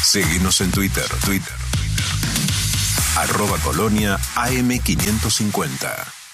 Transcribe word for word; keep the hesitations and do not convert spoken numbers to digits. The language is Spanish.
Seguinos en Twitter, Twitter, Twitter. Arroba Colonia A M quinientos cincuenta.